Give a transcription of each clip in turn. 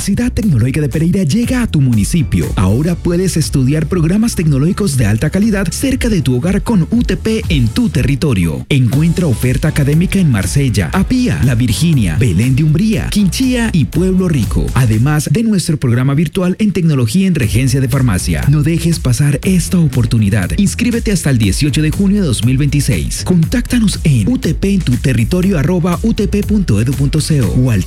Universidad Tecnológica de Pereira llega a tu municipio. Ahora puedes estudiar programas tecnológicos de alta calidad cerca de tu hogar con UTP en tu territorio. Encuentra oferta académica en Marsella, Apía, La Virginia, Belén de Umbría, Quinchía y Pueblo Rico. Además de nuestro programa virtual en tecnología en regencia de farmacia. No dejes pasar esta oportunidad. Inscríbete hasta el 18 de junio de 2026. Contáctanos en utpentuterritorio@utp.edu.co o al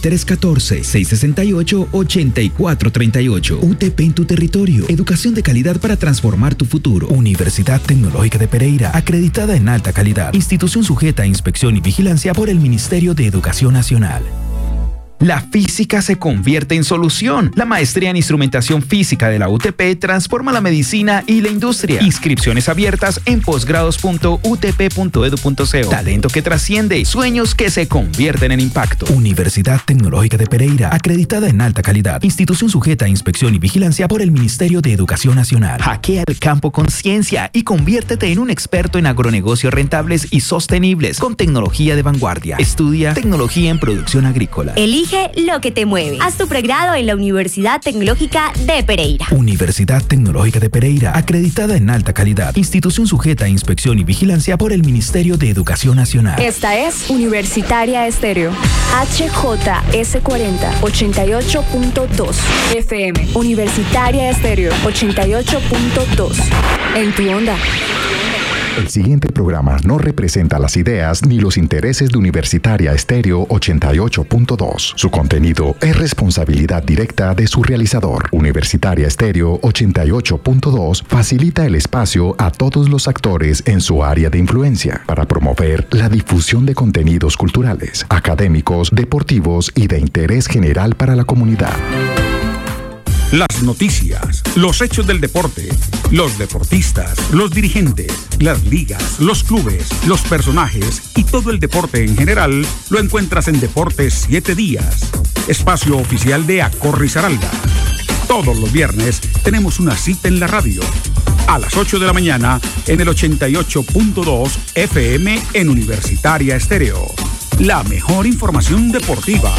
314-668-8438. UTP en tu territorio. Educación de calidad para transformar tu futuro. Universidad Tecnológica de Pereira, acreditada en alta calidad. Institución sujeta a inspección y vigilancia por el Ministerio de Educación Nacional. La física se convierte en solución. La maestría en instrumentación física de la UTP transforma la medicina y la industria. Inscripciones abiertas en posgrados.utp.edu.co. Talento que trasciende, sueños que se convierten en impacto. Universidad Tecnológica de Pereira, acreditada en alta calidad. Institución sujeta a inspección y vigilancia por el Ministerio de Educación Nacional. Hackea el campo con ciencia y conviértete en un experto en agronegocios rentables y sostenibles con tecnología de vanguardia. Estudia tecnología en producción agrícola. Elige lo que te mueve. Haz tu pregrado en la Universidad Tecnológica de Pereira. Universidad Tecnológica de Pereira, acreditada en alta calidad. Institución sujeta a inspección y vigilancia por el Ministerio de Educación Nacional. Esta es Universitaria Estéreo. HJS40 88.2 FM. Universitaria Estéreo 88.2. En tu onda. El siguiente programa no representa las ideas ni los intereses de Universitaria Estéreo 88.2. Su contenido es responsabilidad directa de su realizador. Universitaria Estéreo 88.2 facilita el espacio a todos los actores en su área de influencia para promover la difusión de contenidos culturales, académicos, deportivos y de interés general para la comunidad. Las noticias, los hechos del deporte, los deportistas, los dirigentes, las ligas, los clubes, los personajes y todo el deporte en general lo encuentras en Deportes 7 Días, espacio oficial de Accor Risaralda. Todos los viernes tenemos una cita en la radio. A las 8 de la mañana en el 88.2 FM en Universitaria Estéreo. La mejor información deportiva.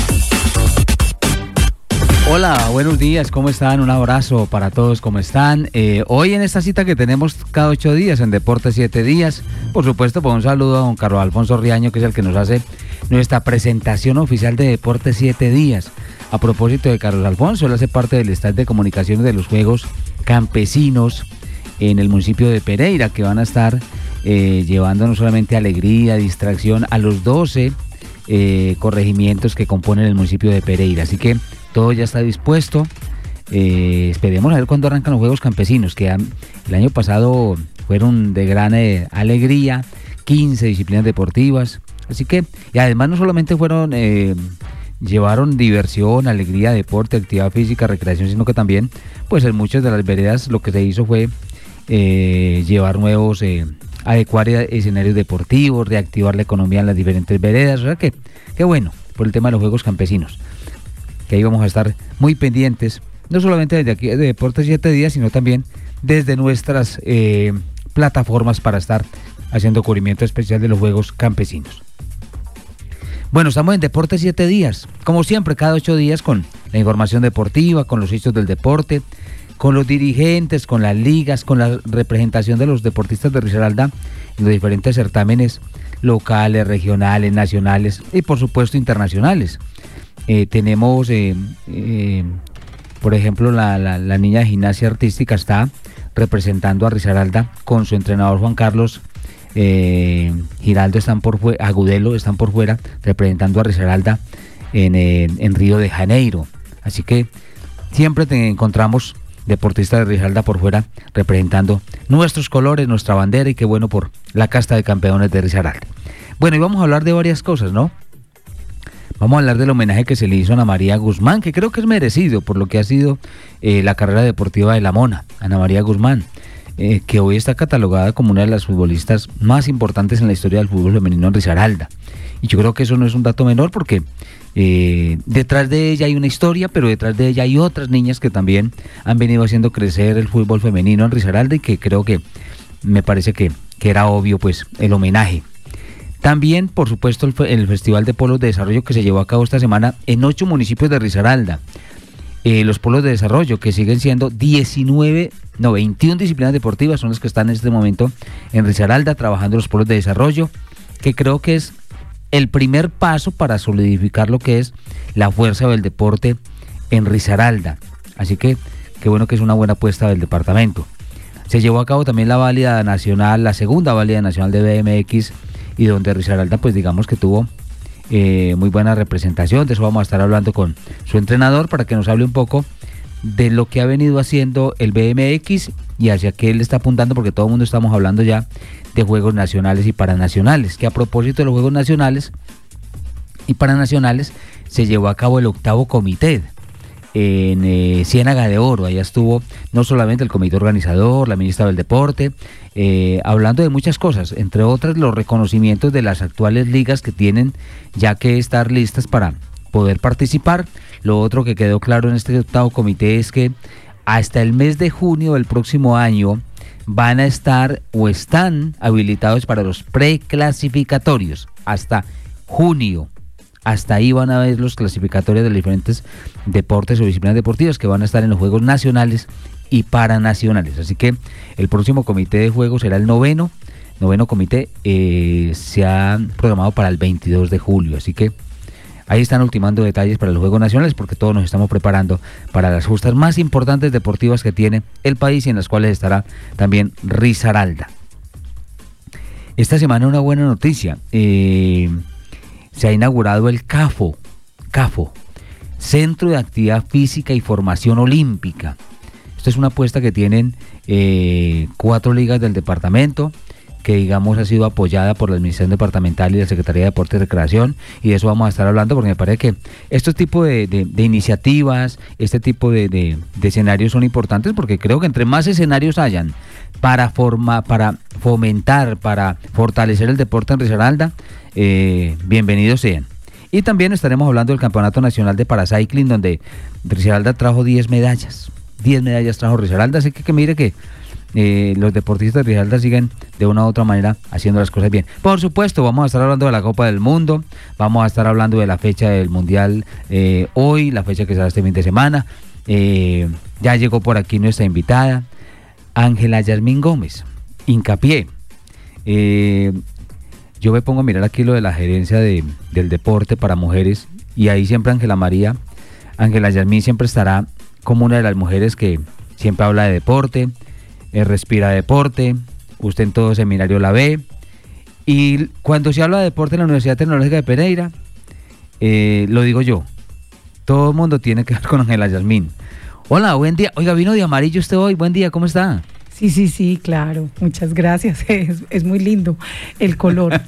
Hola, buenos días, ¿cómo están? Un abrazo para todos, ¿cómo están? Hoy en esta cita que tenemos cada 8 días en Deportes 7 Días, por supuesto, pues un saludo a don Carlos Alfonso Riaño, que es el que nos hace nuestra presentación oficial de Deportes 7 Días. A propósito de Carlos Alfonso, él hace parte del staff de comunicaciones de los Juegos Campesinos en el municipio de Pereira, que van a estar llevando no solamente alegría, distracción a los 12 corregimientos que componen el municipio de Pereira. Así que todo ya está dispuesto. Esperemos a ver cuándo arrancan los Juegos Campesinos, que el año pasado fueron de gran alegría, 15 disciplinas deportivas. Así que, y además no solamente fueron, llevaron diversión, alegría, deporte, actividad física, recreación, sino que también, pues en muchas de las veredas lo que se hizo fue llevar nuevos, adecuar escenarios deportivos, reactivar la economía en las diferentes veredas. O sea que, qué bueno, por el tema de los Juegos Campesinos, que ahí vamos a estar muy pendientes, no solamente desde aquí de Deportes 7 Días, sino también desde nuestras plataformas para estar haciendo cubrimiento especial de los Juegos Campesinos. Bueno, estamos en Deportes 7 Días, como siempre, cada 8 días con la información deportiva, con los hechos del deporte, con los dirigentes, con las ligas, con la representación de los deportistas de Risaralda en los diferentes certámenes locales, regionales, nacionales y por supuesto internacionales. Tenemos, por ejemplo, la niña de gimnasia artística está representando a Risaralda con su entrenador Juan Carlos Giraldo, Agudelo, están por fuera representando a Risaralda en Río de Janeiro. Así que siempre encontramos deportistas de Risaralda por fuera representando nuestros colores, nuestra bandera, y qué bueno por la casta de campeones de Risaralda. Bueno, y vamos a hablar de varias cosas, ¿no? Vamos a hablar del homenaje que se le hizo a Ana María Guzmán, que creo que es merecido por lo que ha sido la carrera deportiva de la Mona, Ana María Guzmán, que hoy está catalogada como una de las futbolistas más importantes en la historia del fútbol femenino en Risaralda. Y yo creo que eso no es un dato menor, porque detrás de ella hay una historia, pero detrás de ella hay otras niñas que también han venido haciendo crecer el fútbol femenino en Risaralda, y que creo que me parece que era obvio pues el homenaje. También, por supuesto, el Festival de Polos de Desarrollo que se llevó a cabo esta semana en 8 municipios de Risaralda. los polos de desarrollo, que siguen siendo 21 disciplinas deportivas son las que están en este momento en Risaralda trabajando los polos de desarrollo, que creo que es el primer paso para solidificar lo que es la fuerza del deporte en Risaralda. Así que qué bueno, que es una buena apuesta del departamento. Se llevó a cabo también la válida nacional, la segunda válida nacional de BMX, y donde Risaralda pues digamos que tuvo muy buena representación. De eso vamos a estar hablando con su entrenador para que nos hable un poco de lo que ha venido haciendo el BMX y hacia qué él está apuntando, porque todo el mundo estamos hablando ya de Juegos Nacionales y Paranacionales, que a propósito de los Juegos Nacionales y Paranacionales se llevó a cabo el 8º comité en Ciénaga de Oro. Allá estuvo no solamente el comité organizador, la ministra del Deporte, hablando de muchas cosas, entre otras los reconocimientos de las actuales ligas que tienen ya que estar listas para poder participar. Lo otro que quedó claro en este 8º comité es que hasta el mes de junio del próximo año van a estar o están habilitados para los preclasificatorios hasta junio. Hasta ahí van a ver los clasificatorios de los diferentes deportes o disciplinas deportivas que van a estar en los Juegos Nacionales y Paranacionales. Así que el próximo comité de juegos será el noveno comité, se ha programado para el 22 de julio. Así que ahí están ultimando detalles para los Juegos Nacionales, porque todos nos estamos preparando para las justas más importantes deportivas que tiene el país y en las cuales estará también Risaralda. Esta semana una buena noticia. Se ha inaugurado el CAFO, Centro de Actividad Física y Formación Olímpica. Esta es una apuesta que tienen 4 ligas del departamento, que digamos ha sido apoyada por la Administración Departamental y la Secretaría de Deporte y Recreación, y de eso vamos a estar hablando, porque me parece que estos tipos de iniciativas, este tipo de escenarios son importantes, porque creo que entre más escenarios hayan para fomentar, para fortalecer el deporte en Risaralda, bienvenidos sean. Y también estaremos hablando del Campeonato Nacional de Paracycling, donde Risaralda trajo 10 medallas. 10 medallas trajo Risaralda, así que mire que los deportistas de Risaralda siguen de una u otra manera haciendo las cosas bien. Por supuesto, vamos a estar hablando de la Copa del Mundo, vamos a estar hablando de la fecha del Mundial hoy, la fecha que será este fin de semana. Ya llegó por aquí nuestra invitada, Ángela Yasmín Gómez, Hincapié. Yo me pongo a mirar aquí lo de la gerencia del deporte para mujeres, y ahí siempre Ángela Yasmín siempre estará como una de las mujeres que siempre habla de deporte, respira deporte, usted en todo seminario la ve, y cuando se habla de deporte en la Universidad Tecnológica de Pereira, lo digo yo, todo el mundo tiene que ver con Ángela Yasmín. Hola, buen día. Oiga, vino de amarillo usted hoy, buen día, ¿cómo está? Sí, claro, muchas gracias, es muy lindo el color.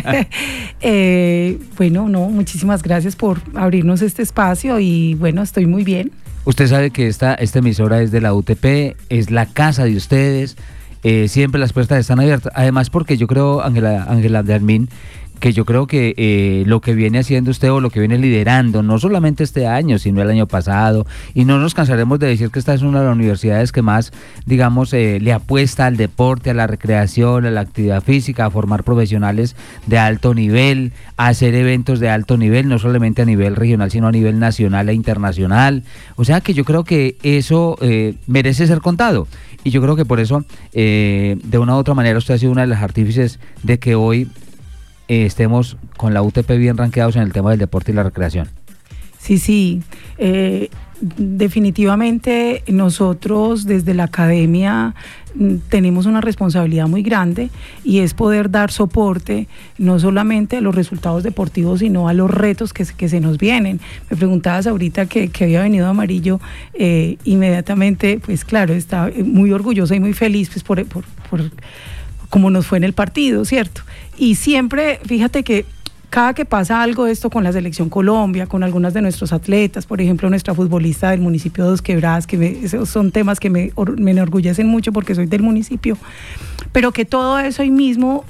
Bueno, muchísimas gracias por abrirnos este espacio y bueno, estoy muy bien. Usted sabe que esta emisora es de la UTP, es la casa de ustedes, siempre las puertas están abiertas, además porque yo creo, Ángela Yasmín, que yo creo que lo que viene haciendo usted o lo que viene liderando, no solamente este año, sino el año pasado, y no nos cansaremos de decir que esta es una de las universidades que más, digamos, le apuesta al deporte, a la recreación, a la actividad física, a formar profesionales de alto nivel, a hacer eventos de alto nivel, no solamente a nivel regional, sino a nivel nacional e internacional. O sea que yo creo que eso merece ser contado. Y yo creo que por eso, de una u otra manera, usted ha sido una de las artífices de que hoy estemos con la UTP bien rankeados en el tema del deporte y la recreación. Sí, definitivamente nosotros desde la academia tenemos una responsabilidad muy grande, y es poder dar soporte no solamente a los resultados deportivos, sino a los retos que se nos vienen. Me preguntabas ahorita que había venido de amarillo, inmediatamente, pues claro, estaba muy orgullosa y muy feliz pues por cómo nos fue en el partido, ¿cierto? Y siempre, fíjate que cada que pasa algo de esto con la Selección Colombia, con algunas de nuestros atletas, por ejemplo, nuestra futbolista del municipio de Dos Quebradas, esos son temas que me enorgullecen mucho porque soy del municipio, pero que todo eso ahí mismo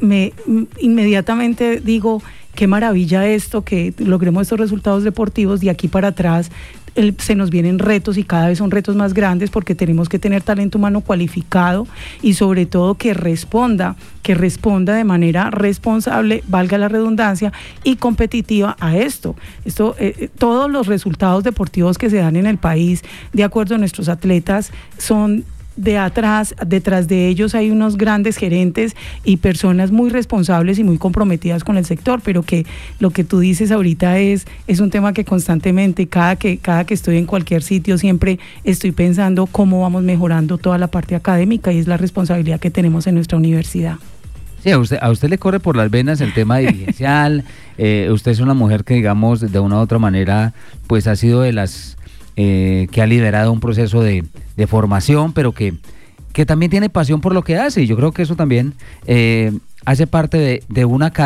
inmediatamente digo, qué maravilla esto, que logremos estos resultados deportivos. De aquí para atrás se nos vienen retos y cada vez son retos más grandes porque tenemos que tener talento humano cualificado y sobre todo que responda de manera responsable, valga la redundancia, y competitiva a esto. Todos los resultados deportivos que se dan en el país, de acuerdo a nuestros atletas, son detrás de ellos hay unos grandes gerentes y personas muy responsables y muy comprometidas con el sector, pero que lo que tú dices ahorita es un tema que constantemente, cada que estoy en cualquier sitio, siempre estoy pensando cómo vamos mejorando toda la parte académica y es la responsabilidad que tenemos en nuestra universidad. Sí, a usted le corre por las venas el tema dirigencial. Usted es una mujer que, digamos, de una u otra manera, pues ha sido de las que ha liderado un proceso de formación, pero que también tiene pasión por lo que hace, y yo creo que eso también hace parte de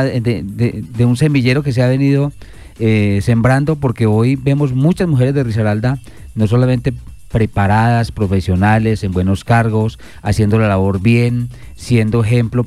un semillero que se ha venido sembrando, porque hoy vemos muchas mujeres de Risaralda, no solamente preparadas, profesionales, en buenos cargos, haciendo la labor bien, siendo ejemplo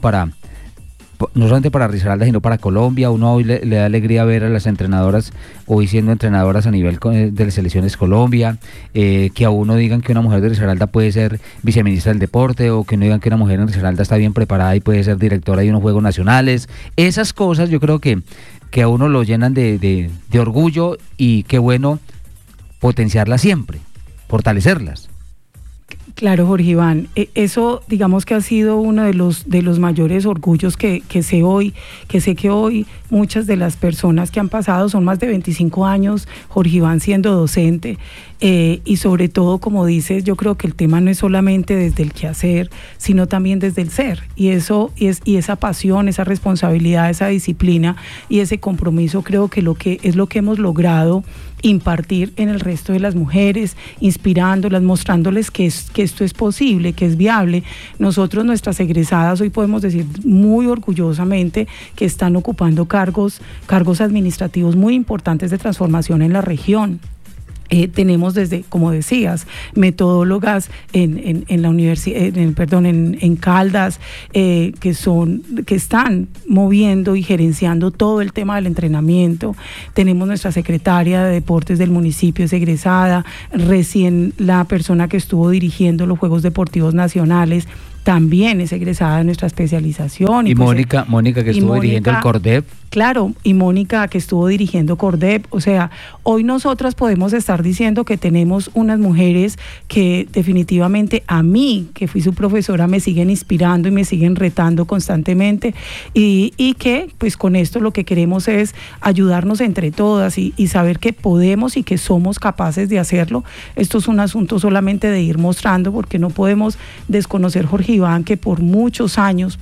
no solamente para Risaralda, sino para Colombia. Uno hoy le da alegría ver a las entrenadoras hoy siendo entrenadoras a nivel de las selecciones Colombia, que a uno digan que una mujer de Risaralda puede ser viceministra del deporte, o que no digan que una mujer en Risaralda está bien preparada y puede ser directora de unos Juegos Nacionales. Esas cosas yo creo que a uno lo llenan de orgullo, y qué bueno potenciarlas siempre, fortalecerlas. Claro, Jorge Iván, eso digamos que ha sido uno de los mayores orgullos que sé que hoy muchas de las personas que han pasado, son más de 25 años, Jorge Iván, siendo docente, y sobre todo, como dices, yo creo que el tema no es solamente desde el quehacer, sino también desde el ser, y esa pasión, esa responsabilidad, esa disciplina y ese compromiso, creo que es lo que hemos logrado impartir en el resto de las mujeres, inspirándolas, mostrándoles que esto es posible, que es viable. Nosotros, nuestras egresadas, hoy podemos decir muy orgullosamente que están ocupando cargos administrativos muy importantes de transformación en la región. Tenemos desde, como decías, metodólogas en la universidad, en Caldas, que están moviendo y gerenciando todo el tema del entrenamiento. Tenemos nuestra secretaria de deportes del municipio, es egresada, recién la persona que estuvo dirigiendo los Juegos Deportivos Nacionales también es egresada de nuestra especialización. Y Mónica que estuvo dirigiendo el Cordep. Claro, y Mónica que estuvo dirigiendo Cordep. O sea, hoy nosotras podemos estar diciendo que tenemos unas mujeres que definitivamente a mí, que fui su profesora, me siguen inspirando y me siguen retando constantemente, y que pues con esto lo que queremos es ayudarnos entre todas y saber que podemos y que somos capaces de hacerlo. Esto es un asunto solamente de ir mostrando, porque no podemos desconocer, Jorge Iván, que por muchos años,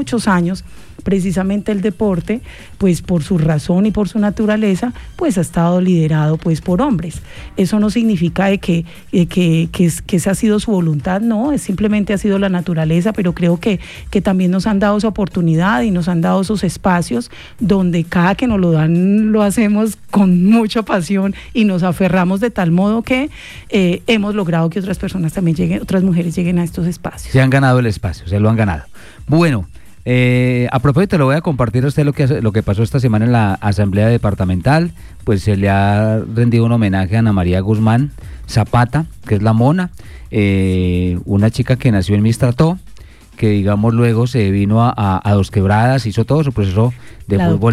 precisamente el deporte, pues por su razón y por su naturaleza, pues ha estado liderado pues por hombres. Eso no significa de que esa ha sido su voluntad, no, es simplemente ha sido la naturaleza, pero creo que también nos han dado esa oportunidad y nos han dado esos espacios donde cada que nos lo dan lo hacemos con mucha pasión y nos aferramos de tal modo que hemos logrado que otras personas también lleguen, otras mujeres lleguen a estos espacios. Se han ganado el espacio, se lo han ganado. Bueno, a propósito, le voy a compartir a usted lo que pasó esta semana en la Asamblea Departamental. Pues se le ha rendido un homenaje a Ana María Guzmán Zapata, que es la Mona, una chica que nació en Mistrató, que digamos luego se vino a Dos Quebradas, hizo todo su proceso de fútbol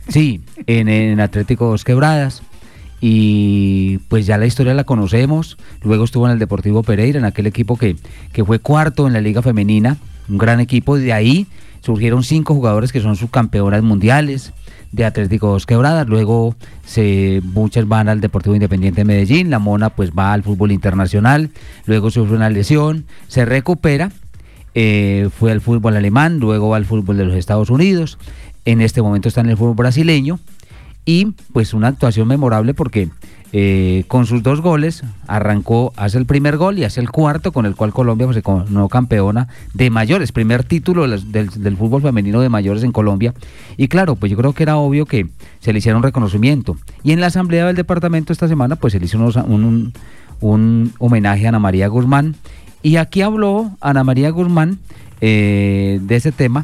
en Atlético Dos Quebradas, y pues ya la historia la conocemos. Luego estuvo en el Deportivo Pereira, en aquel equipo que fue cuarto en la Liga Femenina, un gran equipo. De ahí surgieron 5 jugadores que son subcampeonas mundiales de Atlético Dos Quebradas. Luego muchas van al Deportivo Independiente de Medellín. La Mona pues va al fútbol internacional. Luego sufre una lesión, se recupera, fue al fútbol alemán, luego va al fútbol de los Estados Unidos. En este momento está en el fútbol brasileño, y pues una actuación memorable porque con sus 2 goles arrancó, hace el primer gol y hace el cuarto, con el cual Colombia pues, se coronó campeona de mayores, primer título del fútbol femenino de mayores en Colombia. Y claro, pues yo creo que era obvio que se le hiciera un reconocimiento, y en la Asamblea del Departamento esta semana pues se le hizo un homenaje a Ana María Guzmán, y aquí habló Ana María Guzmán de ese tema,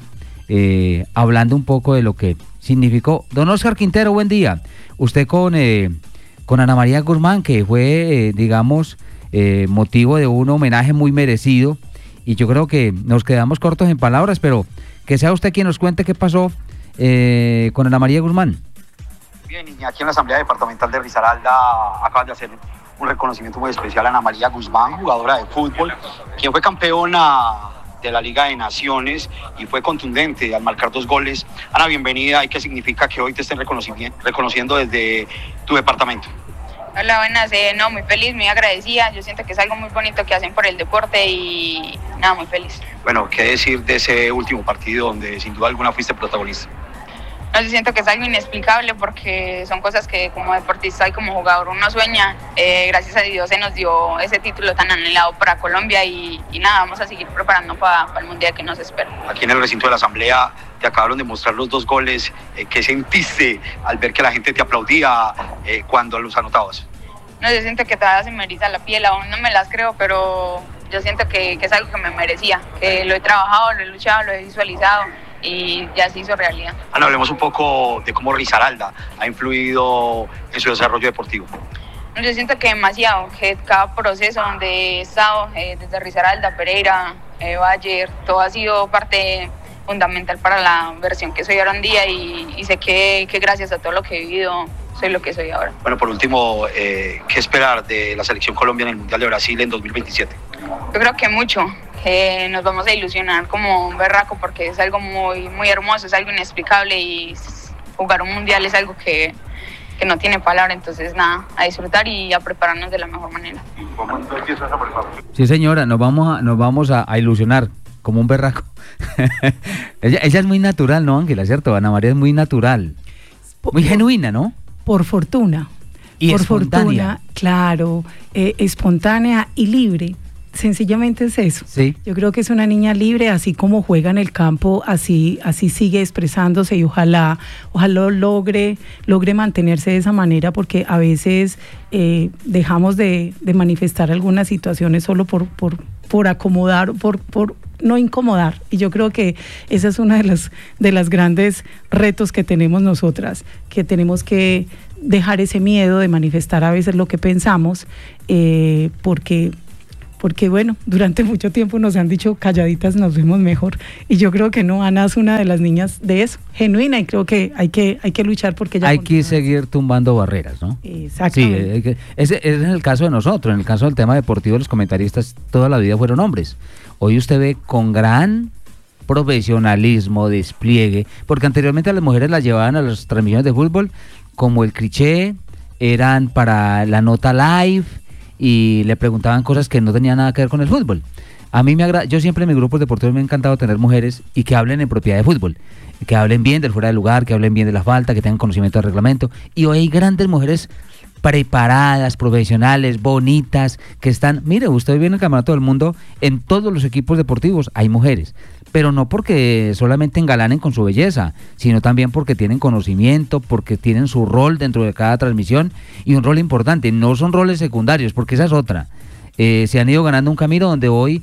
hablando un poco de lo que significó. Don Oscar Quintero, buen día. Usted con con Ana María Guzmán, que fue, digamos, motivo de un homenaje muy merecido, y yo creo que nos quedamos cortos en palabras, pero que sea usted quien nos cuente qué pasó con Ana María Guzmán. Bien, y aquí en la Asamblea Departamental de Risaralda acaban de hacer un reconocimiento muy especial a Ana María Guzmán, jugadora de fútbol, quien fue campeona de la Liga de Naciones y fue contundente al marcar 2 goles. Ana, bienvenida. ¿Y qué significa que hoy te estén reconociendo desde tu departamento? Hola, buenas. No, muy feliz, muy agradecida. Yo siento que es algo muy bonito que hacen por el deporte y nada, muy feliz. Bueno, ¿qué decir de ese último partido donde sin duda alguna fuiste protagonista? No, yo siento que es algo inexplicable porque son cosas que como deportista y como jugador uno sueña. Gracias a Dios se nos dio ese título tan anhelado para Colombia y nada, vamos a seguir preparando para el Mundial que nos espera. Aquí en el recinto de la Asamblea te acabaron de mostrar los 2 goles. ¿Qué sentiste al ver que la gente te aplaudía cuando los anotabas? No, yo siento que todavía se me eriza la piel, aún no me las creo, pero yo siento que es algo que me merecía, que lo he trabajado, lo he luchado, lo he visualizado y ya se hizo realidad. Ana, hablemos un poco de cómo Risaralda ha influido en su desarrollo deportivo. Yo siento que demasiado, que cada proceso donde he estado, desde Risaralda, Pereira, Bayer, todo ha sido parte fundamental para la versión que soy ahora en día y sé que gracias a todo lo que he vivido soy lo que soy ahora. Bueno, por último, ¿qué esperar de la selección Colombia en el Mundial de Brasil en 2027? Yo creo que mucho. Nos vamos a ilusionar como un berraco porque es algo muy, muy hermoso, es algo inexplicable y jugar un mundial es algo que no tiene palabra, entonces nada, a disfrutar y a prepararnos de la mejor manera. Sí, señora, nos vamos a ilusionar como un berraco. ella es muy natural, ¿no, Ángela? ¿Cierto? Ana María es muy natural, muy genuina, ¿no? Por fortuna. Y por espontánea. Fortuna, claro, espontánea y libre. Sencillamente es eso. Sí. Yo creo que es una niña libre, así como juega en el campo, así sigue expresándose y ojalá logre mantenerse de esa manera, porque a veces dejamos de manifestar algunas situaciones solo por acomodar, por no incomodar. Y yo creo que esa es una de las grandes retos que tenemos nosotras, que tenemos que dejar ese miedo de manifestar a veces lo que pensamos, porque bueno, durante mucho tiempo nos han dicho calladitas nos vemos mejor, y yo creo que no, Ana es una de las niñas de eso, genuina, y creo que hay que luchar porque ella... Hay que seguir tumbando barreras, ¿no? Exactamente. Sí, ese es el caso de nosotros. En el caso del tema deportivo, los comentaristas toda la vida fueron hombres. Hoy usted ve con gran profesionalismo, despliegue, porque anteriormente a las mujeres las llevaban a las transmisiones de fútbol como el cliché, eran para la nota live, y le preguntaban cosas que no tenían nada que ver con el fútbol. A mí me agrada, yo siempre en mis grupos deportivos me ha encantado tener mujeres y que hablen en propiedad de fútbol, que hablen bien del fuera de lugar, que hablen bien de la falta, que tengan conocimiento del reglamento. Y hoy hay grandes mujeres preparadas, profesionales, bonitas, que están, mire, usted viene en el Campeonato del Mundo, en todos los equipos deportivos hay mujeres, pero no porque solamente engalanen con su belleza, sino también porque tienen conocimiento, porque tienen su rol dentro de cada transmisión, y un rol importante, no son roles secundarios, porque esa es otra. Se han ido ganando un camino donde hoy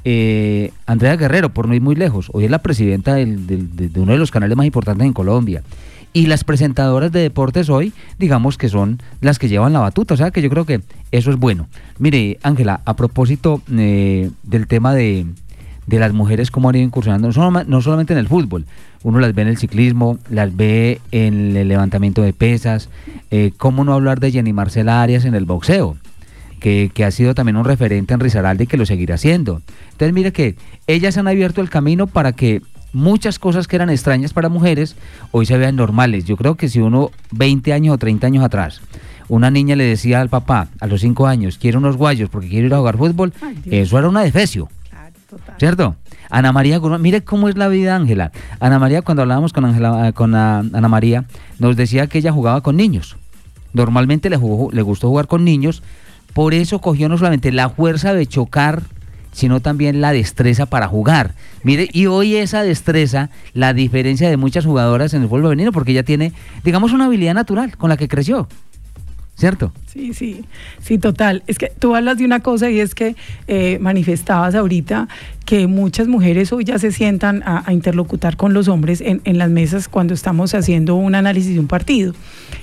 Andrea Guerrero, por no ir muy lejos, hoy es la presidenta de uno de los canales más importantes en Colombia, y las presentadoras de deportes hoy, digamos que son las que llevan la batuta, o sea que yo creo que eso es bueno. Mire, Ángela, a propósito del tema de las mujeres, cómo han ido incursionando, no solamente en el fútbol, uno las ve en el ciclismo, las ve en el levantamiento de pesas, cómo no hablar de Jenny Marcela Arias en el boxeo, que ha sido también un referente en Risaralda y que lo seguirá siendo. Entonces mire que ellas han abierto el camino para que muchas cosas que eran extrañas para mujeres hoy se vean normales. Yo creo que si uno 20 años o 30 años atrás, una niña le decía al papá a los 5 años, quiero unos guayos porque quiero ir a jugar fútbol, eso era una defecio. ¿Cierto? Ana María, mire cómo es la vida, Ángela. Ana María, cuando hablábamos con Ana María, nos decía que ella jugaba con niños. Normalmente le gustó jugar con niños, por eso cogió no solamente la fuerza de chocar, sino también la destreza para jugar. Mire, y hoy esa destreza, la diferencia de muchas jugadoras en el fútbol femenino, porque ella tiene, digamos, una habilidad natural con la que creció. ¿Cierto? Sí, total. Es que tú hablas de una cosa y es que manifestabas ahorita que muchas mujeres hoy ya se sientan a interlocutar con los hombres en las mesas cuando estamos haciendo un análisis de un partido.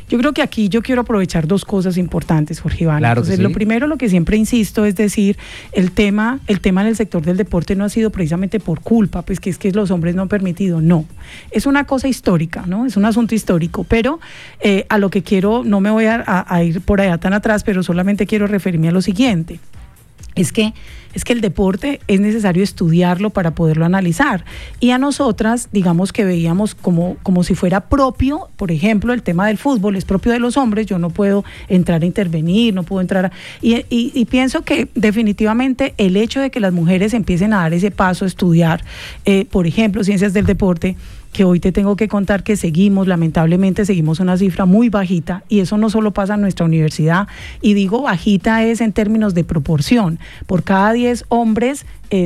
Yo creo que aquí yo quiero aprovechar dos cosas importantes, Jorge Iván. Claro. Entonces, sí. lo primero, lo que siempre insisto, es decir, el tema en el sector del deporte no ha sido precisamente por culpa, pues que es que los hombres no han permitido, no. Es una cosa histórica, ¿no? Es un asunto histórico, pero a lo que quiero, no me voy a ir por allá tan atrás, pero solamente quiero referirme a lo siguiente. Es que el deporte es necesario estudiarlo para poderlo analizar. Y a nosotras, digamos que veíamos como si fuera propio, por ejemplo, el tema del fútbol es propio de los hombres, yo no puedo entrar a intervenir, no puedo entrar y pienso que definitivamente el hecho de que las mujeres empiecen a dar ese paso a estudiar, por ejemplo, ciencias del deporte, que hoy te tengo que contar que lamentablemente seguimos una cifra muy bajita, y eso no solo pasa en nuestra universidad, y digo bajita es en términos de proporción, por cada 10 hombres,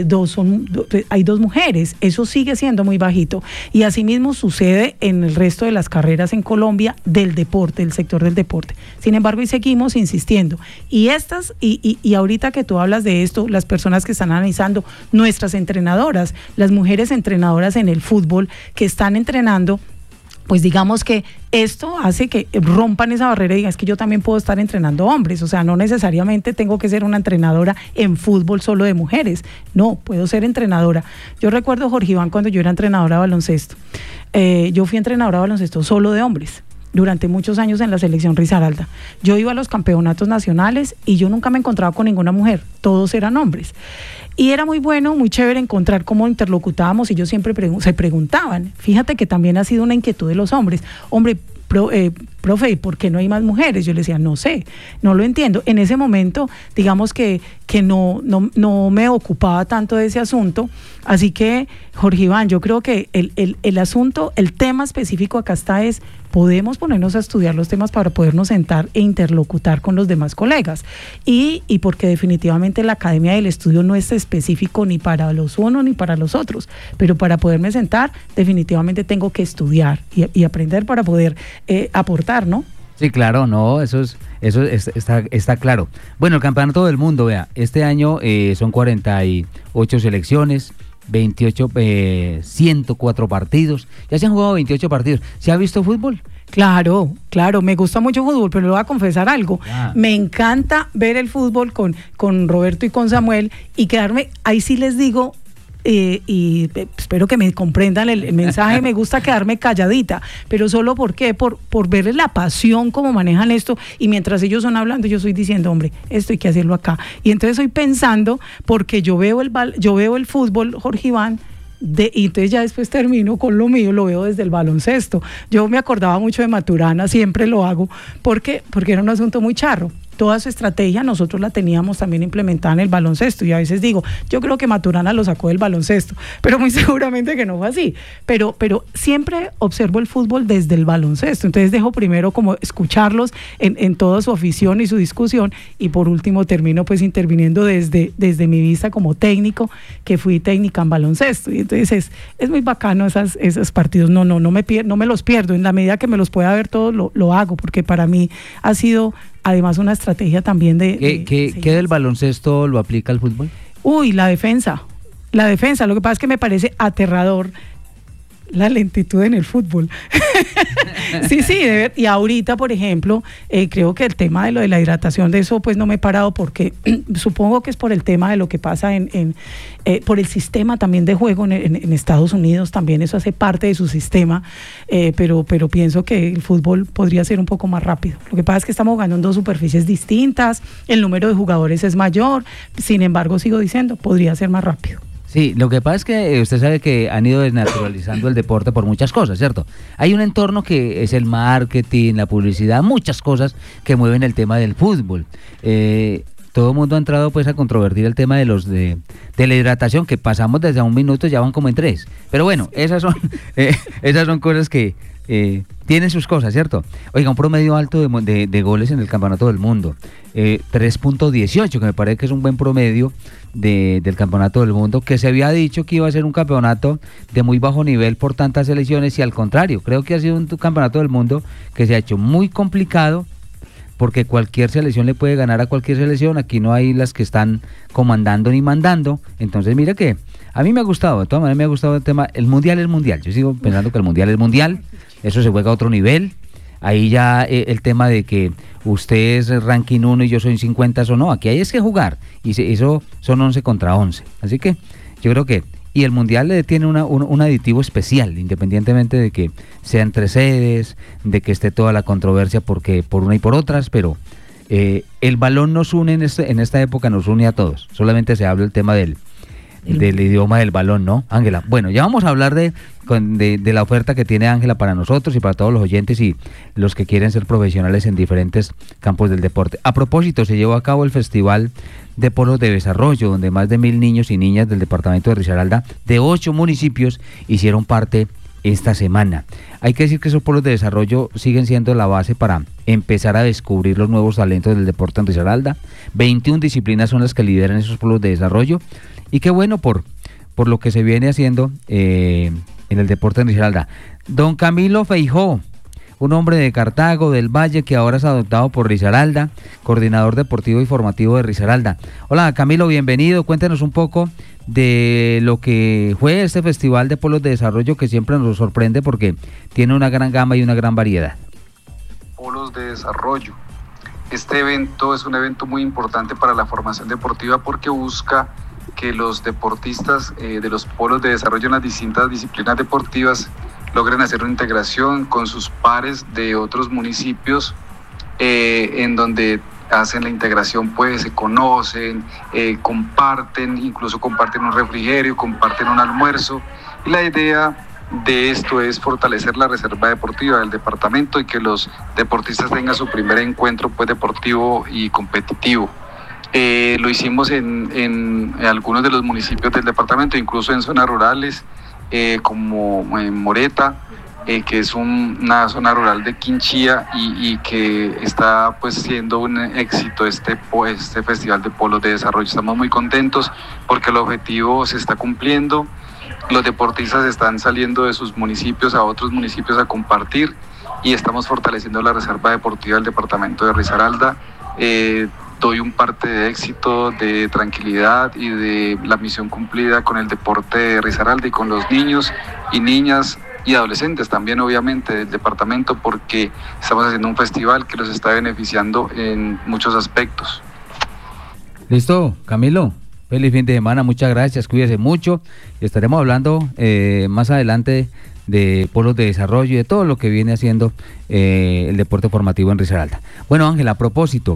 hay 2 mujeres, eso sigue siendo muy bajito, y asimismo sucede en el resto de las carreras en Colombia del deporte, del sector del deporte. Sin embargo, y seguimos insistiendo, y ahorita que tú hablas de esto, las personas que están analizando, nuestras entrenadoras, las mujeres entrenadoras en el fútbol que están entrenando, pues digamos que esto hace que rompan esa barrera y digan, es que yo también puedo estar entrenando hombres, o sea, no necesariamente tengo que ser una entrenadora en fútbol solo de mujeres, no, puedo ser entrenadora. Yo recuerdo, Jorge Iván, cuando yo era entrenadora de baloncesto, yo fui entrenadora de baloncesto solo de hombres, durante muchos años en la selección Risaralda. Yo iba a los campeonatos nacionales y yo nunca me encontraba con ninguna mujer, todos eran hombres. Y era muy bueno, muy chévere encontrar cómo interlocutábamos, y ellos siempre se preguntaban. Fíjate que también ha sido una inquietud de los hombres. Hombre, profe, ¿y por qué no hay más mujeres? Yo le decía, no sé, no lo entiendo. En ese momento, digamos que no me ocupaba tanto de ese asunto. Así que, Jorge Iván, yo creo que el asunto, el tema específico acá es, podemos ponernos a estudiar los temas para podernos sentar e interlocutar con los demás colegas. Y porque definitivamente la Academia del Estudio no es específico ni para los unos ni para los otros, pero para poderme sentar, definitivamente tengo que estudiar y aprender para poder aportar, ¿no? Sí, claro, no, eso está claro. Bueno, el Campeonato del Mundo, vea, este año son 48 selecciones, 104 partidos, ya se han jugado 28 partidos. ¿Se ha visto fútbol? Claro, me gusta mucho fútbol, pero le voy a confesar algo. Me encanta ver el fútbol con Roberto y con Samuel, y quedarme, ahí sí les digo, y espero que me comprendan el mensaje, me gusta quedarme calladita, pero solo por verles la pasión como manejan esto, y mientras ellos son hablando yo estoy diciendo, hombre, esto hay que hacerlo acá, y entonces estoy pensando, porque yo veo el fútbol, Jorge Iván, y entonces ya después termino con lo mío, lo veo desde el baloncesto. Yo me acordaba mucho de Maturana, siempre lo hago, porque era un asunto muy charro. Toda su estrategia nosotros la teníamos también implementada en el baloncesto, y a veces digo, yo creo que Maturana lo sacó del baloncesto, pero muy seguramente que no fue así, pero siempre observo el fútbol desde el baloncesto, entonces dejo primero como escucharlos en toda su afición y su discusión, y por último termino pues interviniendo desde mi vista como técnico, que fui técnica en baloncesto, y entonces es muy bacano esos partidos, no me los pierdo, en la medida que me los pueda ver todos lo hago, porque para mí ha sido además una estrategia también ¿Qué del baloncesto lo aplica al fútbol? Uy, la defensa, lo que pasa es que me parece aterrador la lentitud en el fútbol. Sí, y ahorita, por ejemplo, creo que el tema de lo de la hidratación, de eso pues no me he parado, porque supongo que es por el tema de lo que pasa por el sistema también de juego en Estados Unidos, también eso hace parte de su sistema, pero pienso que el fútbol podría ser un poco más rápido. Lo que pasa es que estamos jugando en 2 superficies distintas, el número de jugadores es mayor, sin embargo, sigo diciendo, podría ser más rápido. Sí, lo que pasa es que usted sabe que han ido desnaturalizando el deporte por muchas cosas, ¿cierto? Hay un entorno que es el marketing, la publicidad, muchas cosas que mueven el tema del fútbol. Todo el mundo ha entrado pues a controvertir el tema de la hidratación, que pasamos desde a 1 minuto, ya van como en 3. Pero bueno, esas son cosas que tienen sus cosas, ¿cierto? Oiga, un promedio alto de goles en el Campeonato del Mundo, 3.18, que me parece que es un buen promedio del Campeonato del Mundo, que se había dicho que iba a ser un campeonato de muy bajo nivel por tantas selecciones, y al contrario, creo que ha sido un Campeonato del Mundo que se ha hecho muy complicado, porque cualquier selección le puede ganar a cualquier selección. Aquí no hay las que están comandando ni mandando. Entonces mira que a mí me ha gustado, de todas maneras me ha gustado el tema. El mundial es mundial, yo sigo pensando que el mundial es mundial, eso se juega a otro nivel. ahí ya el tema de que usted es ranking 1 y yo soy 50, eso no, aquí hay es que jugar, y eso son 11 contra 11, así que yo creo que, y el Mundial tiene un aditivo especial, independientemente de que sea entre sedes, de que esté toda la controversia porque por una y por otras, pero el balón nos une en esta época, nos une a todos, solamente se habla el tema del idioma del balón, ¿no, Ángela? Bueno, ya vamos a hablar de la oferta que tiene Ángela para nosotros y para todos los oyentes y los que quieren ser profesionales en diferentes campos del deporte. A propósito, se llevó a cabo el Festival de Polos de Desarrollo, donde más de 1.000 niños y niñas del departamento de Risaralda, de 8 municipios, hicieron parte esta semana. Hay que decir que esos polos de desarrollo siguen siendo la base para empezar a descubrir los nuevos talentos del deporte en Risaralda. 21 disciplinas son las que lideran esos polos de desarrollo. Y qué bueno por lo que se viene haciendo en el deporte en Risaralda. Don Camilo Feijó, un hombre de Cartago, del Valle, que ahora es adoptado por Risaralda, coordinador deportivo y formativo de Risaralda. Hola Camilo, bienvenido, cuéntenos un poco de lo que fue este Festival de Polos de Desarrollo que siempre nos sorprende porque tiene una gran gama y una gran variedad. Polos de Desarrollo. Este evento es un evento muy importante para la formación deportiva porque busca que los deportistas de los polos de desarrollo en las distintas disciplinas deportivas logren hacer una integración con sus pares de otros municipios en donde hacen la integración, pues se conocen, comparten, incluso comparten un refrigerio, comparten un almuerzo, y la idea de esto es fortalecer la reserva deportiva del departamento y que los deportistas tengan su primer encuentro, pues, deportivo y competitivo. Lo hicimos en algunos de los municipios del departamento, incluso en zonas rurales, como en Moreta, que es una zona rural de Quinchía y que está pues siendo un éxito este Festival de Polos de Desarrollo. Estamos muy contentos porque el objetivo se está cumpliendo, los deportistas están saliendo de sus municipios a otros municipios a compartir y estamos fortaleciendo la reserva deportiva del departamento de Risaralda. Doy un parte de éxito, de tranquilidad y de la misión cumplida con el deporte de Risaralda y con los niños y niñas y adolescentes también, obviamente, del departamento, porque estamos haciendo un festival que los está beneficiando en muchos aspectos. Listo, Camilo, feliz fin de semana, muchas gracias, cuídese mucho y estaremos hablando más adelante de polos de desarrollo y de todo lo que viene haciendo el deporte formativo en Risaralda. Bueno, Ángela, a propósito,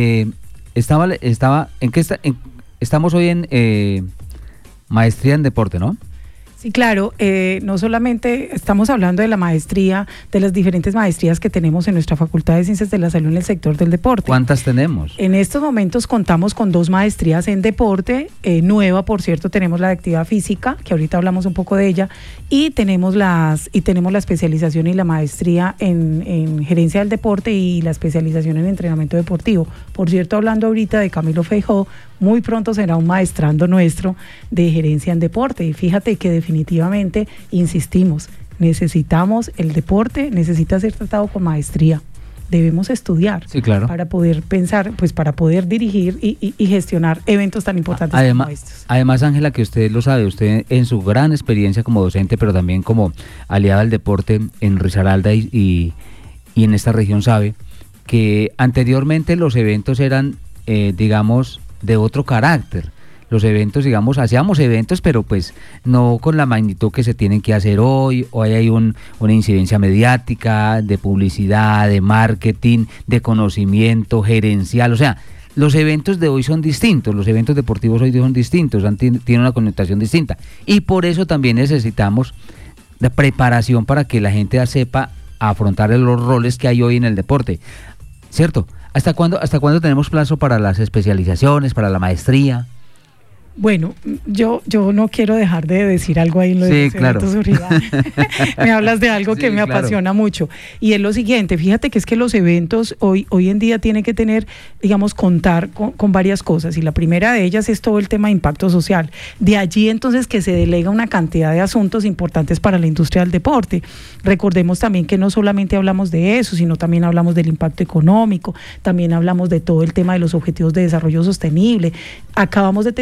estamos hoy en maestría en deporte, ¿no? Sí, claro, no solamente estamos hablando de la maestría, de las diferentes maestrías que tenemos en nuestra Facultad de Ciencias de la Salud en el sector del deporte. ¿Cuántas tenemos? En estos momentos contamos con 2 maestrías en deporte, nueva, por cierto, tenemos la de actividad física, que ahorita hablamos un poco de ella, y tenemos la especialización y la maestría en gerencia del deporte y la especialización en entrenamiento deportivo. Por cierto, hablando ahorita de Camilo Feijó, muy pronto será un maestrando nuestro de gerencia en deporte, y fíjate que definitivamente, insistimos, necesitamos el deporte, necesita ser tratado con maestría, debemos estudiar, sí, claro, para poder pensar, pues para poder dirigir y gestionar eventos tan importantes como estos. Además, Ángela, que usted lo sabe, usted en su gran experiencia como docente, pero también como aliada del deporte en Risaralda y en esta región, sabe que anteriormente los eventos eran, digamos, de otro carácter. Los eventos, digamos, hacíamos eventos, pero pues no con la magnitud que se tienen que hacer hoy. Hoy hay una incidencia mediática, de publicidad, de marketing, de conocimiento gerencial. O sea, los eventos de hoy son distintos, los eventos deportivos hoy son distintos, tienen una connotación distinta. Y por eso también necesitamos de preparación para que la gente sepa afrontar los roles que hay hoy en el deporte, ¿cierto? ¿Hasta cuándo tenemos plazo para las especializaciones, para la maestría? Bueno, yo no quiero dejar de decir algo ahí en lo de los eventos urbanos. Me hablas de algo que me apasiona mucho. Y es lo siguiente, fíjate que es que los eventos hoy en día tienen que tener, digamos, contar con varias cosas. Y la primera de ellas es todo el tema de impacto social. De allí entonces que se delega una cantidad de asuntos importantes para la industria del deporte. Recordemos también que no solamente hablamos de eso, sino también hablamos del impacto económico, también hablamos de todo el tema de los objetivos de desarrollo sostenible. Acabamos de terminar una investigación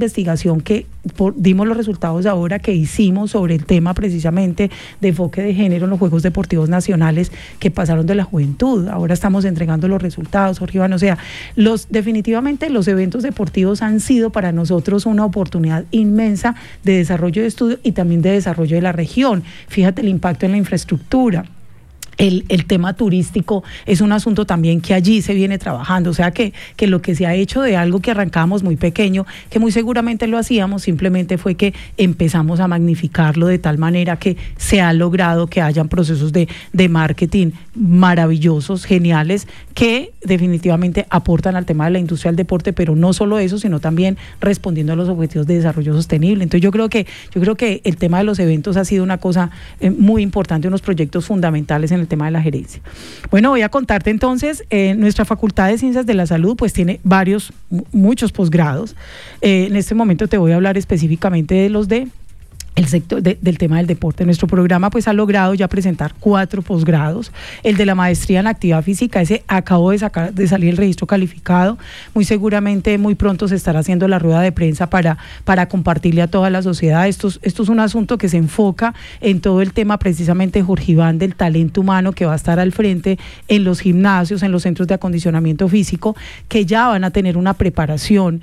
investigación que dimos los resultados ahora que hicimos sobre el tema precisamente de enfoque de género en los Juegos Deportivos Nacionales que pasaron de la juventud. Ahora estamos entregando los resultados, Jorge Iván. O sea, definitivamente los eventos deportivos han sido para nosotros una oportunidad inmensa de desarrollo de estudio y también de desarrollo de la región. Fíjate el impacto en la infraestructura. El tema turístico es un asunto también que allí se viene trabajando, o sea que lo que se ha hecho de algo que arrancamos muy pequeño, que muy seguramente lo hacíamos, simplemente fue que empezamos a magnificarlo de tal manera que se ha logrado que hayan procesos de marketing maravillosos, geniales, que definitivamente aportan al tema de la industria del deporte, pero no solo eso, sino también respondiendo a los objetivos de desarrollo sostenible. Entonces yo creo que el tema de los eventos ha sido una cosa muy importante, unos proyectos fundamentales en el tema de la gerencia. Bueno, voy a contarte entonces, nuestra Facultad de Ciencias de la Salud pues tiene muchos posgrados. En este momento te voy a hablar específicamente de los de el sector del tema del deporte. Nuestro programa pues ha logrado ya presentar 4 posgrados. El de la maestría en actividad física, ese acabó de salir el registro calificado. Muy seguramente muy pronto se estará haciendo la rueda de prensa para compartirle a toda la sociedad. Esto es un asunto que se enfoca en todo el tema precisamente, Jorge Iván, del talento humano que va a estar al frente en los gimnasios, en los centros de acondicionamiento físico, que ya van a tener una preparación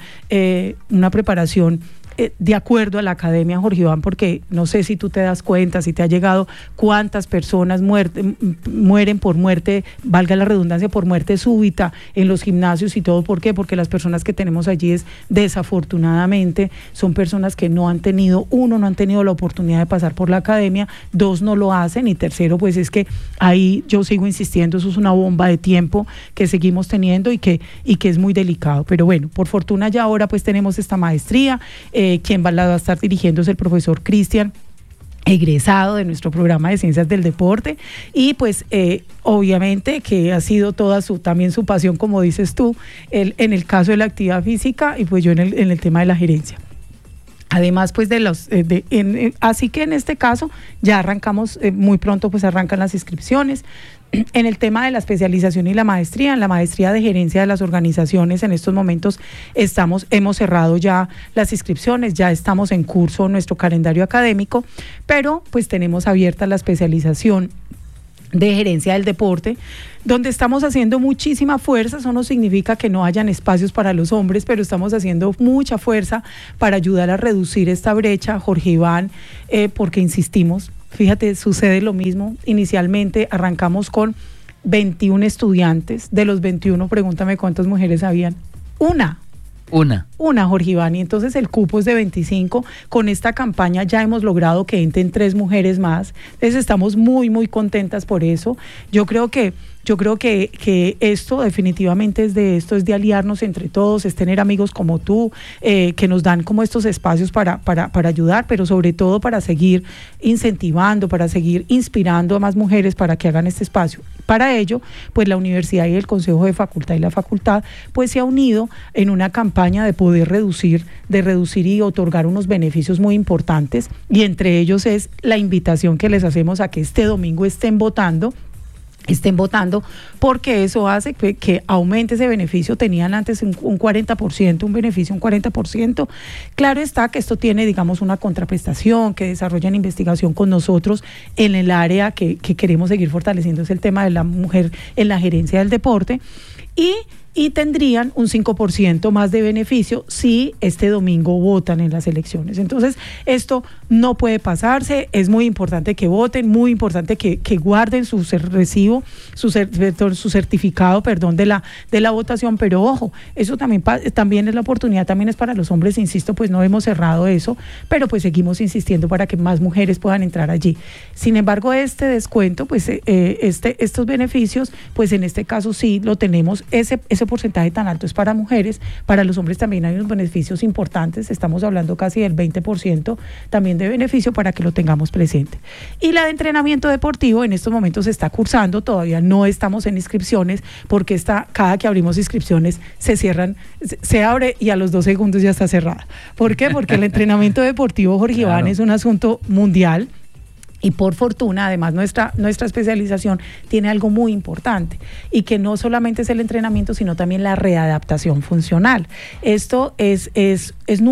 de acuerdo a la academia, Jorge Iván, porque no sé si tú te das cuenta, si te ha llegado cuántas personas mueren por muerte, valga la redundancia, por muerte súbita en los gimnasios y todo. ¿Por qué? Porque las personas que tenemos allí desafortunadamente son personas que no han tenido la oportunidad de pasar por la academia, 2 no lo hacen, y tercero pues es que ahí yo sigo insistiendo, eso es una bomba de tiempo que seguimos teniendo y que es muy delicado. Pero bueno, por fortuna ya ahora pues tenemos esta maestría. Quien la va a estar dirigiendo es el profesor Cristian, egresado de nuestro programa de Ciencias del Deporte, y pues obviamente que ha sido también su pasión, como dices tú, en el caso de la actividad física, y pues yo en el tema de la gerencia. Además, pues así que en este caso ya arrancamos, muy pronto pues arrancan las inscripciones. En el tema de la especialización y la maestría, en la maestría de gerencia de las organizaciones, en estos momentos hemos cerrado ya las inscripciones, ya estamos en curso nuestro calendario académico, pero pues tenemos abierta la especialización de gerencia del deporte, donde estamos haciendo muchísima fuerza. Eso no significa que no hayan espacios para los hombres, pero estamos haciendo mucha fuerza para ayudar a reducir esta brecha, Jorge Iván, porque insistimos, fíjate, sucede lo mismo. Inicialmente arrancamos con 21 estudiantes, de los 21, pregúntame cuántas mujeres habían. Una, Jorge Iván, y entonces el cupo es de 25. Con esta campaña ya hemos logrado que entren 3 mujeres más. Entonces estamos muy, muy contentas por eso. Yo creo que esto definitivamente es de aliarnos entre todos, es tener amigos como tú, que nos dan como estos espacios para ayudar, pero sobre todo para seguir incentivando, para seguir inspirando a más mujeres para que hagan este espacio. Para ello, pues la universidad y el Consejo de Facultad y la facultad pues se ha unido en una campaña de poder reducir y otorgar unos beneficios muy importantes, y entre ellos es la invitación que les hacemos a que este domingo estén votando, porque eso hace que aumente ese beneficio. Tenían antes un 40%, un beneficio un 40%. Claro está que esto tiene, digamos, una contraprestación, que desarrollan investigación con nosotros en el área que queremos seguir fortaleciendo, es el tema de la mujer en la gerencia del deporte, y tendrían un 5% más de beneficio si este domingo votan en las elecciones. Entonces, esto no puede pasarse, es muy importante que voten, muy importante que guarden su recibo, su certificado, de la votación, pero ojo, eso también es la oportunidad, también es para los hombres, insisto, pues no hemos cerrado eso, pero pues seguimos insistiendo para que más mujeres puedan entrar allí. Sin embargo, este descuento, pues estos beneficios, pues en este caso sí lo tenemos, ese porcentaje tan alto es para mujeres. Para los hombres también hay unos beneficios importantes, estamos hablando casi del 20% también de beneficio, para que lo tengamos presente. Y la de entrenamiento deportivo en estos momentos se está cursando, todavía no estamos en inscripciones, porque cada que abrimos inscripciones se abre y a los 2 segundos ya está cerrada. ¿Por qué? Porque el entrenamiento deportivo, Jorge Iván, es un asunto mundial. Y por fortuna, además, nuestra especialización tiene algo muy importante, y que no solamente es el entrenamiento, sino también la readaptación funcional. Esto es nuevo,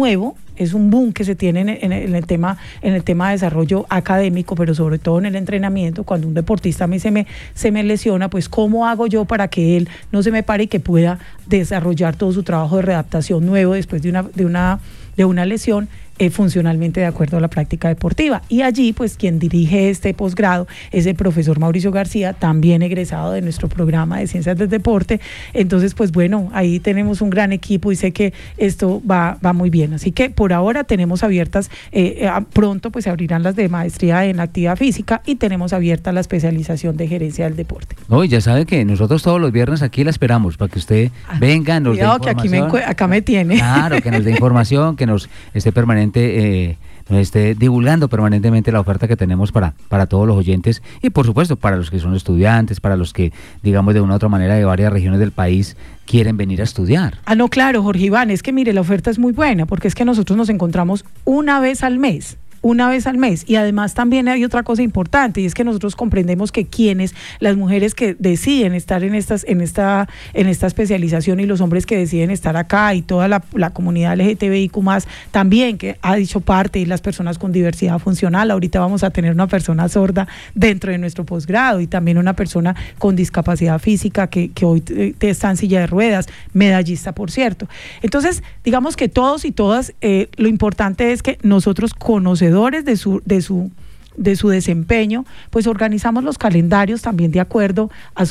es un boom que se tiene en el tema de desarrollo académico, pero sobre todo en el entrenamiento. Cuando un deportista a mí se me lesiona, pues ¿cómo hago yo para que él no se me pare y que pueda desarrollar todo su trabajo de readaptación nuevo después de una lesión? Funcionalmente de acuerdo a la práctica deportiva. Y allí, pues, quien dirige este posgrado es el profesor Mauricio García, también egresado de nuestro programa de Ciencias del Deporte. Entonces, pues bueno, ahí tenemos un gran equipo y sé que esto va muy bien. Así que por ahora tenemos abiertas, pronto pues se abrirán las de maestría en actividad física y tenemos abierta la especialización de gerencia del deporte. No, ya sabe que nosotros todos los viernes aquí la esperamos para que usted venga, nos dé información. Que acá me tiene. Claro, que nos dé información, que nos esté permanente nos esté divulgando permanentemente la oferta que tenemos para todos los oyentes y por supuesto para los que son estudiantes, para los que digamos de una u otra manera de varias regiones del país quieren venir a estudiar. No, claro, Jorge Iván, es que mire, la oferta es muy buena porque es que nosotros nos encontramos una vez al mes y además también hay otra cosa importante y es que nosotros comprendemos que las mujeres que deciden estar en esta especialización y los hombres que deciden estar acá y toda la comunidad LGTBIQ+, también que ha dicho parte y las personas con diversidad funcional. Ahorita vamos a tener una persona sorda dentro de nuestro posgrado y también una persona con discapacidad física que hoy está en silla de ruedas, medallista por cierto. Entonces digamos que todos y todas, lo importante es que nosotros conocedores de su desempeño, pues organizamos los calendarios también de acuerdo a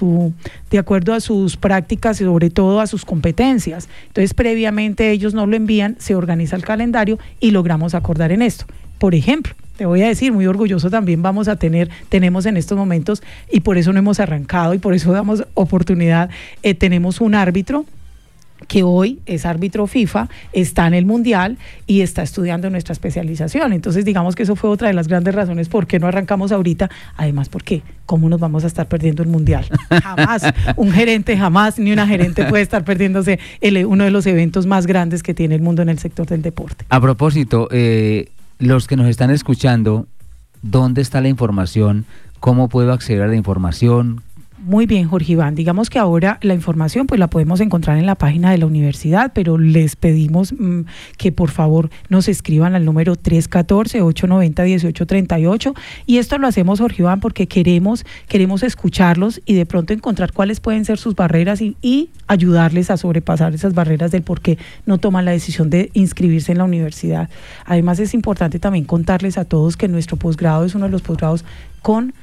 sus prácticas y sobre todo a sus competencias. Entonces previamente ellos nos lo envían, se organiza el calendario y logramos acordar en esto. Por ejemplo, te voy a decir, muy orgulloso también tenemos en estos momentos, y por eso no hemos arrancado y por eso damos oportunidad, tenemos un árbitro que hoy es árbitro FIFA, está en el Mundial y está estudiando nuestra especialización. Entonces digamos que eso fue otra de las grandes razones por qué no arrancamos ahorita, además porque ¿cómo nos vamos a estar perdiendo el Mundial? Jamás, ni una gerente puede estar perdiéndose uno de los eventos más grandes que tiene el mundo en el sector del deporte. A propósito, los que nos están escuchando, ¿dónde está la información? ¿Cómo puedo acceder a la información? Muy bien, Jorge Iván. Digamos que ahora la información pues la podemos encontrar en la página de la universidad, pero les pedimos que por favor nos escriban al número 314-890-1838 y esto lo hacemos, Jorge Iván, porque queremos escucharlos y de pronto encontrar cuáles pueden ser sus barreras y ayudarles a sobrepasar esas barreras del por qué no toman la decisión de inscribirse en la universidad. Además es importante también contarles a todos que nuestro posgrado es uno de los posgrados con